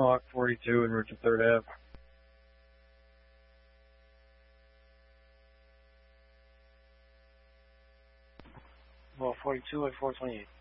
Hawk 42 en route to 3rd Ave. Well, 42 at 428.